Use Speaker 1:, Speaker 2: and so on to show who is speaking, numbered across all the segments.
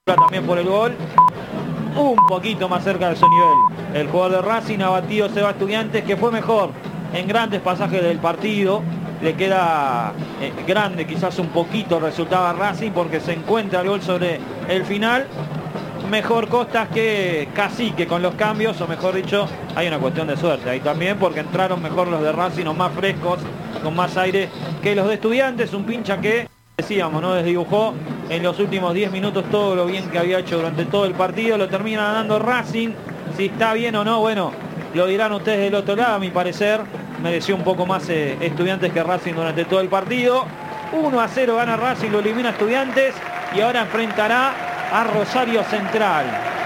Speaker 1: también por el gol. Un poquito más cerca de su nivel. El jugador de Racing ha batido Seba Estudiantes, que fue mejor en grandes pasajes del partido. Le queda grande, quizás un poquito resultaba Racing porque se encuentra el gol sobre el final. Mejor Costas que Cacique con los cambios, o mejor dicho, hay una cuestión de suerte ahí también, porque entraron mejor los de Racing, o más frescos, con más aire que los de Estudiantes. Un pincha que, decíamos, no desdibujó en los últimos 10 minutos todo lo bien que había hecho durante todo el partido. Lo termina ganando Racing. Si está bien o no, bueno, lo dirán ustedes del otro lado. A mi parecer mereció un poco más Estudiantes que Racing durante todo el partido. 1-0 gana Racing, lo elimina Estudiantes y ahora enfrentará a Rosario Central.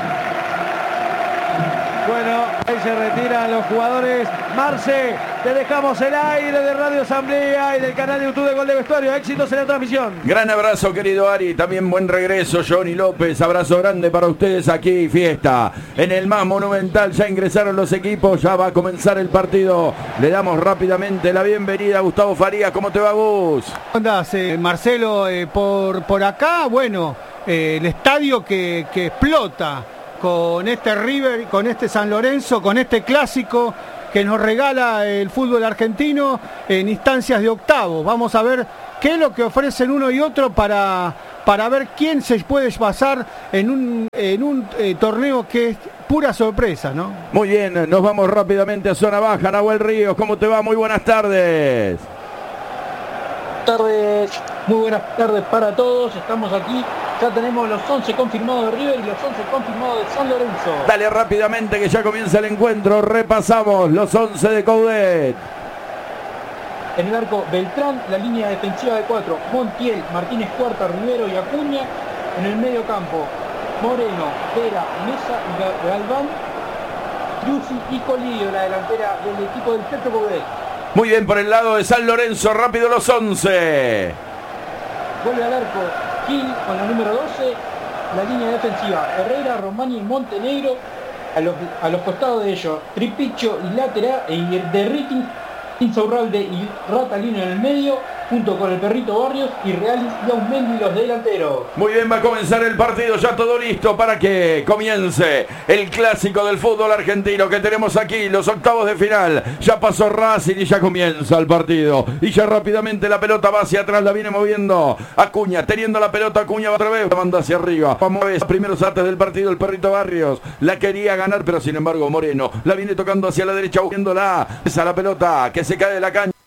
Speaker 2: Bueno, ahí se retiran los jugadores. Marce, te dejamos el aire de Radio Asamblea y del canal de YouTube de Gol de Vestuario. Éxitos en la transmisión.
Speaker 3: Gran abrazo, querido Ari. También buen regreso, Johnny López. Abrazo grande para ustedes aquí. Fiesta en el más monumental. Ya ingresaron los equipos. Ya va a comenzar el partido. Le damos rápidamente la bienvenida a Gustavo Farías. ¿Cómo te va, Gus?
Speaker 4: ¿Cómo andás, Marcelo? Por acá, bueno, el estadio que explota con este River, con este San Lorenzo, con este clásico que nos regala el fútbol argentino en instancias de octavos. Vamos a ver qué es lo que ofrecen uno y otro para ver quién se puede pasar en un torneo que es pura sorpresa, ¿no?
Speaker 3: Muy bien, nos vamos rápidamente a zona baja. Nahuel Ríos, ¿cómo te va? Muy buenas tardes.
Speaker 5: Muy buenas tardes para todos. Estamos aquí, ya tenemos los 11 confirmados de River y los 11 confirmados de San Lorenzo.
Speaker 3: Dale rápidamente que ya comienza el encuentro. Repasamos los 11 de Coudet.
Speaker 5: En el arco Beltrán, la línea defensiva de 4, Montiel, Martínez Cuarta, Rivero y Acuña. En el medio campo, Moreno, Vera, Mesa y Galván, Yusi y Colillo, la delantera del equipo del Petro Coudet.
Speaker 3: Muy bien, por el lado de San Lorenzo, rápido los 11.
Speaker 5: Vuelve al arco Gil con la número 12, la línea defensiva Herrera, Romani y Montenegro. A los costados de ellos, Tripicho y Latera, y de Riting, Insaurralde y Ratalino en el medio, junto con el Perrito Barrios y Real y Ausmendi los delanteros.
Speaker 3: Muy bien, va a comenzar el partido, ya todo listo para que comience el clásico del fútbol argentino que tenemos aquí, los octavos de final. Ya pasó Racing y ya comienza el partido. Y ya rápidamente la pelota va hacia atrás, la viene moviendo Acuña, teniendo la pelota Acuña va otra vez, la manda hacia arriba. Vamos a ver, primeros artes del partido, el Perrito Barrios la quería ganar, pero sin embargo Moreno la viene tocando hacia la derecha, buscándola. Esa la pelota que se cae de la cancha.